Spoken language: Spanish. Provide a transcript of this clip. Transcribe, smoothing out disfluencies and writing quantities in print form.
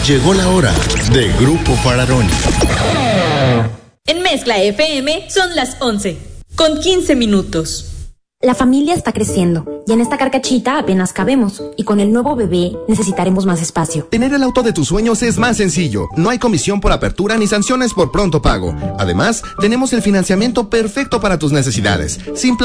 Llegó la hora de Grupo Fararoni. En Mezcla FM son las 11:15 minutos. La familia está creciendo y en esta carcachita apenas cabemos y con el nuevo bebé necesitaremos más espacio. Tener el auto de tus sueños es más sencillo. No hay comisión por apertura ni sanciones por pronto pago. Además, tenemos el financiamiento perfecto para tus necesidades. Sin